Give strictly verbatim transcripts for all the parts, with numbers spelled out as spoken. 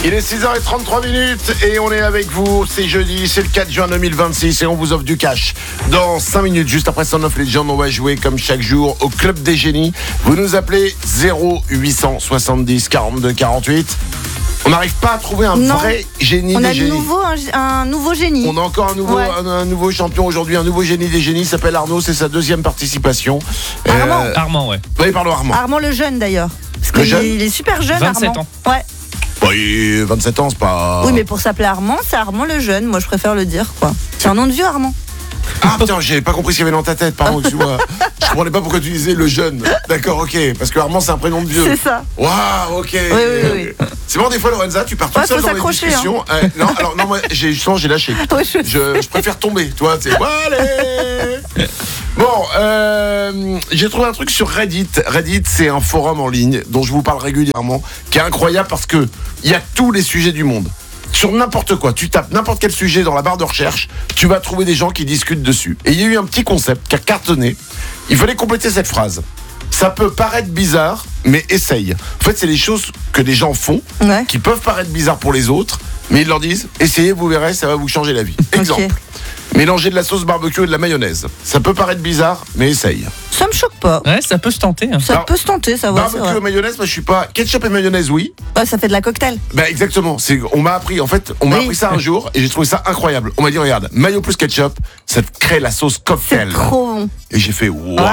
Il est six heures trente-trois minutes et on est avec vous. C'est jeudi, c'est le quatre juin deux mille vingt-six et on vous offre du cash. Dans cinq minutes, juste après Son of Legend, on va jouer comme chaque jour au Club des Génies. Vous nous appelez zéro huit cent soixante-dix quarante-deux quarante-huit. On n'arrive pas à trouver un non. vrai génie on des a génies. Nouveau, un, un nouveau génie. On a encore un nouveau, ouais. un, un nouveau champion aujourd'hui, un nouveau génie des génies. Il s'appelle Arnaud, c'est sa deuxième participation. Armand. Euh, Armand, ouais. Oui, pardon, Armand. Armand le jeune d'ailleurs. Parce Le qu'il jeune il est super jeune, vingt-sept Armand. ans. Ouais. Oui, vingt-sept ans, c'est pas... Oui, mais pour s'appeler Armand, c'est Armand le jeune. Moi, je préfère le dire, quoi. C'est un nom de vieux, Armand. Ah putain, j'ai pas compris ce qu'il y avait dans ta tête, pardon, excuse-moi. Je comprenais pas pourquoi tu disais le jeune. D'accord, ok, parce que Armand c'est un prénom de vieux. C'est ça. Waouh, ok. Oui, oui, oui. C'est bon, des fois, Lorenza, tu pars toute Ouais, seule faut dans les s'accrocher, discussions. hein. Euh, non, alors, non, moi, j'ai, justement, j'ai lâché. Ouais, je Je, je préfère tomber, toi, tu sais. Allez. Bon, euh, j'ai trouvé un truc sur Reddit. Reddit, c'est un forum en ligne dont je vous parle régulièrement, qui est incroyable parce que il y a tous les sujets du monde. Sur n'importe quoi, tu tapes n'importe quel sujet dans la barre de recherche, tu vas trouver des gens qui discutent dessus. Et il y a eu un petit concept qui a cartonné. Il fallait compléter cette phrase. Ça peut paraître bizarre, mais essaye. En fait, c'est des choses que des gens font, Ouais. qui peuvent paraître bizarres pour les autres, mais ils leur disent, essayez, vous verrez, ça va vous changer la vie. Exemple, Ok. mélanger de la sauce barbecue et de la mayonnaise. Ça peut paraître bizarre, mais essaye. Ça me choque pas. Ouais, ça peut se tenter. hein. Ça Alors, peut se tenter, ça va. c'est Barbecue vrai. et mayonnaise, moi je suis pas... Ketchup et mayonnaise, oui. Ouais, ça fait de la cocktail. Bah exactement, c'est, on m'a appris, en fait, on m'a Oui. appris ça un jour et j'ai trouvé ça incroyable. On m'a dit, regarde, mayo plus ketchup, ça te crée la sauce C'est cocktail. trop bon. Et j'ai fait, waouh.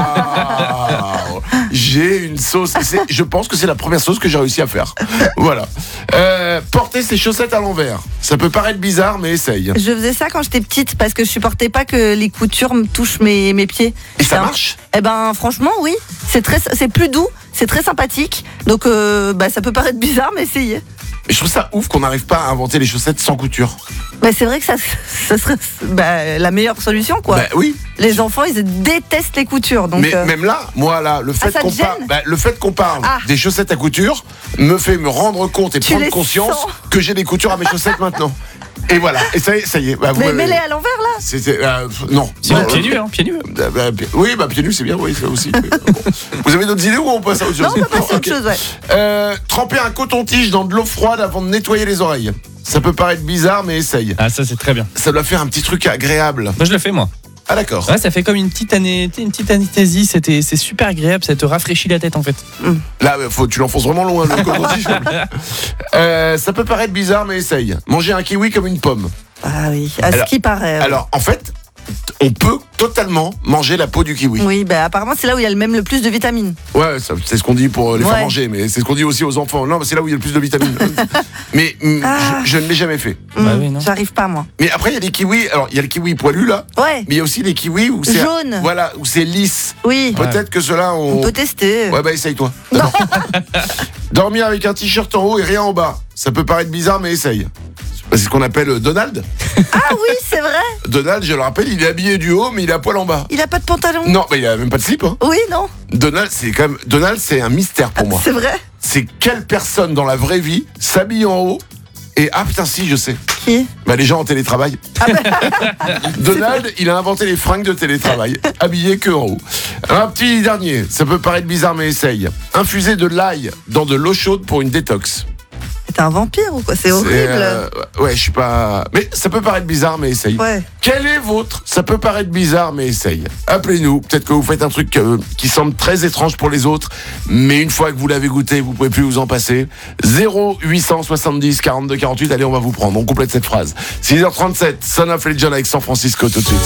J'ai une sauce. C'est, je pense que c'est la première sauce que j'ai réussi à faire. Voilà. Euh, porter ses chaussettes à l'envers. Ça peut paraître bizarre, mais essaye. Je faisais ça quand j'étais petite parce que je supportais pas que les coutures me touchent mes, mes pieds. Et ça C'est un- marche? Eh ben franchement oui, c'est très, c'est plus doux, c'est très sympathique. Donc euh, bah, ça peut paraître bizarre, mais essayez. Et je trouve ça ouf qu'on n'arrive pas à inventer les chaussettes sans couture. Bah, c'est vrai que ça, ça serait bah, la meilleure solution quoi. Bah oui. Les enfants ils détestent les coutures donc. Mais euh, même là, moi là, le fait ça te qu'on parle, gêne bah, le fait qu'on parle Ah. des chaussettes à couture me fait me rendre compte et Tu prendre les conscience sens. que j'ai des coutures à mes chaussettes maintenant. Et voilà. Et ça y est, ça y est. Bah, vous mais m'avez- mets-les à l'envers là. C'était euh, non. Sinon, Bah, pieds nus, hein, pieds nus. Bah, bah, pi- oui, bah pieds nus, c'est bien, oui, ça aussi. Mais, bon. Vous avez d'autres idées ou on passe à autre chose? Non, on peut passer à autre Ok. chose, ouais. Euh, tremper un coton-tige dans de l'eau froide avant de nettoyer les oreilles. Ça peut paraître bizarre, mais essaye. Ah, ça, c'est très bien. Ça doit faire un petit truc agréable. Moi, je le fais, moi. Ah d'accord. Ouais, ça fait comme une petite, ané... une petite anesthésie. C'était... C'est super agréable. Ça te rafraîchit la tête, en fait. Là, faut, tu l'enfonces vraiment loin, le coton-tige. euh, ça peut paraître bizarre, mais essaye. Manger un kiwi comme une pomme. Ah oui, à Alors- ce qui paraît. ouais. Alors, en fait, on peut totalement manger la peau du kiwi. Oui, bah apparemment c'est là où il y a le même le plus de vitamines. Ouais, ça, c'est ce qu'on dit pour les faire Ouais. manger, mais c'est ce qu'on dit aussi aux enfants. Non, mais c'est là où il y a le plus de vitamines. mais mm, Ah. je, je ne l'ai jamais fait. Bah Hum, oui, non. J'arrive pas moi. Mais après, il y a des kiwis. Alors, il y a le kiwi poilu là, Ouais, mais il y a aussi les kiwis où c'est Jaune. Voilà, où c'est lisse. oui, Peut-être que ceux-là, on. on peut tester. Ouais, bah essaye-toi. Dormir avec un t-shirt en haut et rien en bas. Ça peut paraître bizarre, mais essaye. Bah, c'est ce qu'on appelle euh, Donald. Ah oui, c'est vrai. Donald, je le rappelle, il est habillé du haut, mais il est à poil en bas. Il a pas de pantalon. Non, bah, il a même pas de slip. Hein. Oui, non, Donald, c'est quand même. Donald, c'est un mystère pour moi. c'est vrai. C'est quelle personne dans la vraie vie s'habille en haut et ah putain si je sais. Qui? Bah les gens en télétravail. Donald, il a inventé les fringues de télétravail, habillé que en haut. Un petit dernier, ça peut paraître bizarre mais essaye. Infuser de l'ail dans de l'eau chaude pour une détox. T'es un vampire ou quoi? C'est horrible. euh, ouais, je suis pas. Mais ça peut paraître bizarre mais essaye. Ouais. Quel est votre? Ça peut paraître bizarre mais essaye. Appelez-nous. Peut-être que vous faites un truc euh, qui semble très étrange pour les autres, mais une fois que vous l'avez goûté, vous pouvez plus vous en passer. zéro huit cent soixante-dix quarante-deux quarante-huit. Allez, on va vous prendre. On complète cette phrase. six heures trente-sept. Son of Legend avec San Francisco tout de suite.